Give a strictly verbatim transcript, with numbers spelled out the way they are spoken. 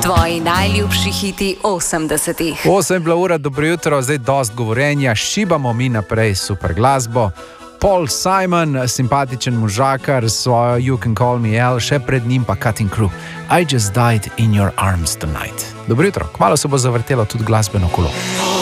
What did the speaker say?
Tvoji najljubši hiti osemdesetih. osem je bila ura, dobro jutro, zdaj dost govorenja, šibamo mi naprej super glasbo. Paul Simon, simpatičen možakar s svojo You Can Call Me Al, še pred njim pa Cutting Crew. I Just Died in Your Arms Tonight. Dobro jutro, kmalu se bo zavrtelo tudi glasbeno kolo.